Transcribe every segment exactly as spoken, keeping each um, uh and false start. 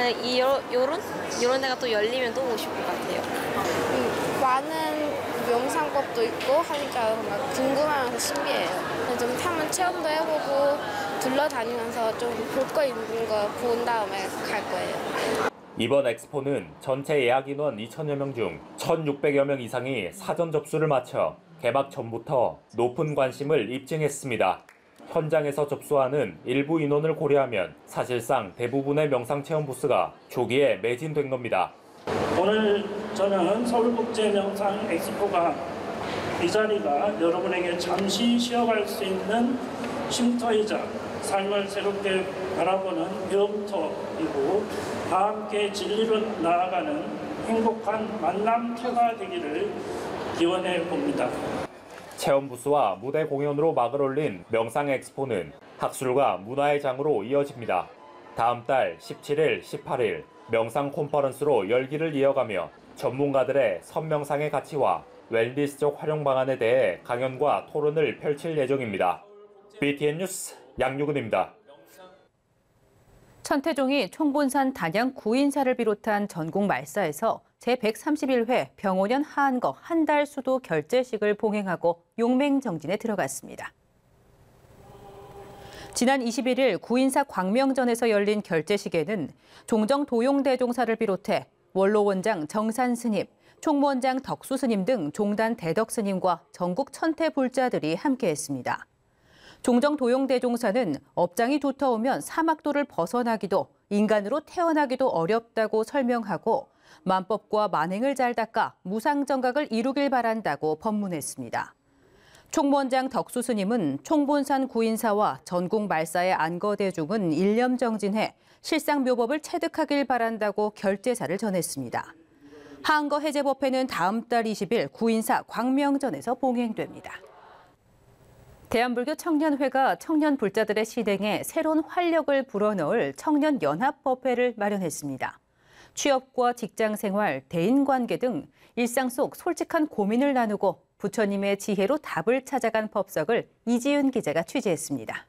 그냥 이 요, 요런 요런 데가 또 열리면 또 오고 싶을 것 같아요. 음, 많은 명상법도 있고 하니까 막 궁금하면서 신기해요. 좀 한번 체험도 해보고 둘러다니면서 좀 볼 거 있는 거 본 다음에 갈 거예요. 이번 엑스포는 전체 예약 인원 이천여 명 중 천육백여 명 이상이 사전 접수를 마쳐 개막 전부터 높은 관심을 입증했습니다. 현장에서 접수하는 일부 인원을 고려하면 사실상 대부분의 명상체험 부스가 조기에 매진된 겁니다. 오늘 저는 서울국제명상 엑스포가 이 자리가 여러분에게 잠시 쉬어갈 수 있는 쉼터이자 삶을 새롭게 바라보는 배움터이고 다 함께 진리로 나아가는 행복한 만남터가 되기를 기원해 봅니다. 체험 부스와 무대 공연으로 막을 올린 명상 엑스포는 학술과 문화의 장으로 이어집니다. 다음 달 십칠 일, 십팔 일 명상 콘퍼런스로 열기를 이어가며 전문가들의 선명상의 가치와 웰니스적 활용 방안에 대해 강연과 토론을 펼칠 예정입니다. 비티엔 뉴스 양유근입니다. 천태종이 총본산 단양 구인사를 비롯한 전국 말사에서 제백삼십일 회 병오년 하한거 한 달 수도 결제식을 봉행하고 용맹정진에 들어갔습니다. 지난 이십일 일 구인사 광명전에서 열린 결제식에는 종정 도용대종사를 비롯해 원로원장 정산스님, 총무원장 덕수스님 등 종단 대덕스님과 전국 천태불자들이 함께했습니다. 종정 도용대종사는 업장이 두터우면 사막도를 벗어나기도 인간으로 태어나기도 어렵다고 설명하고 만법과 만행을 잘 닦아 무상정각을 이루길 바란다고 법문했습니다. 총무원장 덕수스님은 총본산 구인사와 전국 말사의 안거대중은 일념정진해 실상묘법을 체득하길 바란다고 결제사를 전했습니다. 하한거 해제법회는 다음 달 이십 일 구인사 광명전에서 봉행됩니다. 대한불교 청년회가 청년 불자들의 실행에 새로운 활력을 불어넣을 청년연합법회를 마련했습니다. 취업과 직장생활, 대인관계 등 일상 속 솔직한 고민을 나누고 부처님의 지혜로 답을 찾아간 법석을 이지윤 기자가 취재했습니다.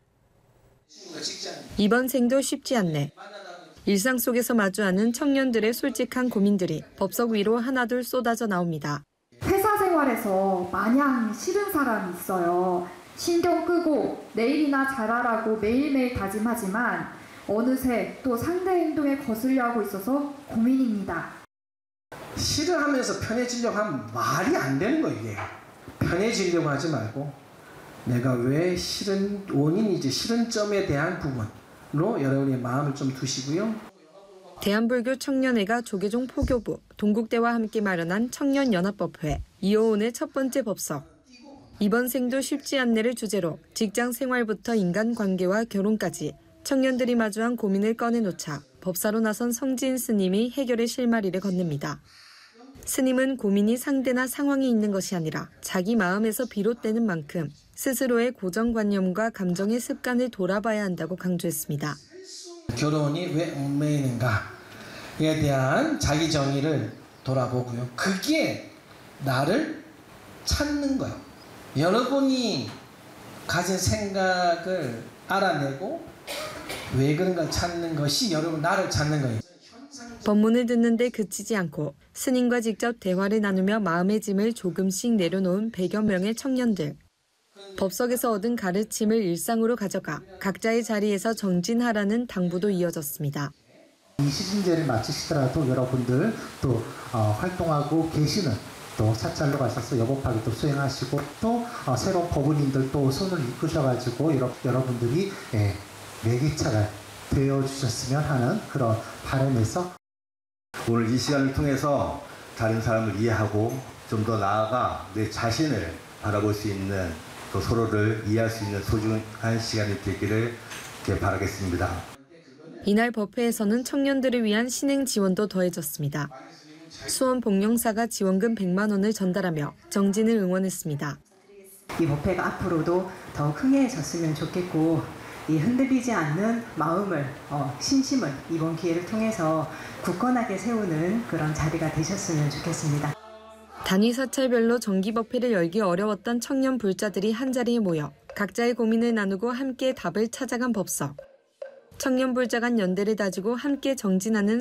이번 생도 쉽지 않네. 일상 속에서 마주하는 청년들의 솔직한 고민들이 법석 위로 하나둘 쏟아져 나옵니다. 회사 생활에서 마냥 싫은 사람이 있어요. 신경 끄고 내일이나 잘하라고 매일매일 다짐하지만 어느새 또 상대 행동에 거슬려 하고 있어서 고민입니다. 싫어하면서 편해지려고 하면 말이 안 되는 거예요. 이게. 편해지려고 하지 말고 내가 왜 싫은 원인이지 싫은 점에 대한 부분으로 여러분의 마음을 좀 두시고요. 대한불교 청년회가 조계종 포교부, 동국대와 함께 마련한 청년연합법회 이호온의 첫 번째 법석. 이번 생도 쉽지 않네를 주제로 직장 생활부터 인간관계와 결혼까지 청년들이 마주한 고민을 꺼내놓자 법사로 나선 성진 스님이 해결의 실마리를 건넵니다. 스님은 고민이 상대나 상황이 있는 것이 아니라 자기 마음에서 비롯되는 만큼 스스로의 고정관념과 감정의 습관을 돌아봐야 한다고 강조했습니다. 결혼이 왜 얽매이는가에 대한 자기 정의를 돌아보고요. 그게 나를 찾는 거예요. 여러분이 가진 생각을 알아내고 왜 그런가 찾는 것이 여러분 나를 찾는 거예요. 법문을 듣는데 그치지 않고 스님과 직접 대화를 나누며 마음의 짐을 조금씩 내려놓은 백여 명의 청년들. 법석에서 얻은 가르침을 일상으로 가져가 각자의 자리에서 정진하라는 당부도 이어졌습니다. 이 시즌제를 마치시더라도 여러분들 또 어, 활동하고 계시는 또 사찰로 가셔서 여법학을 또 수행하시고 또 어, 새로운 법원님들 또 손을 이끄셔가지고 여러, 여러분들이 예, 매개차가 되어주셨으면 하는 그런 바람에서 오늘 이 시간을 통해서 다른 사람을 이해하고 좀 더 나아가 내 자신을 바라볼 수 있는 또 서로를 이해할 수 있는 소중한 시간이 되기를 바라겠습니다. 이날 법회에서는 청년들을 위한 신행 지원도 더해졌습니다. 수원 복령사가 지원금 백만 원을 전달하며 정진을 응원했습니다. 이 법회가 앞으로도 더욱 흥해졌으면 좋겠고 이 흔들리지 않는 마음을, 어, 신심을 이번 기회를 통해서 굳건하게 세우는 그런 자리가 되셨으면 좋겠습니다. 단위 사찰별로 정기법회를 열기 어려웠던 청년 불자들이 한자리에 모여 각자의 고민을 나누고 함께 답을 찾아간 법석. 청년 불자 간 연대를 다지고 함께 정진하는